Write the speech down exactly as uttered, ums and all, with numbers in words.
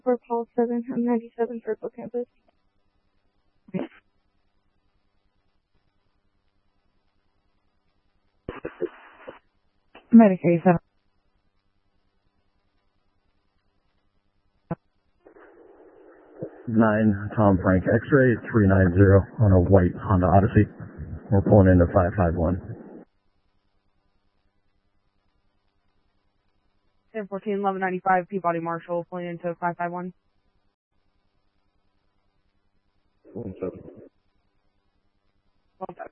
For Paul seven, I'm ninety-seven Circle Campus. Medicaid seven. Nine, Tom Frank, X-ray three nine zero on a white Honda Odyssey. We're pulling into five five one. ten fourteen, eleven ninety-five, Peabody Marshall, pulling into five five one. One seven. One seven.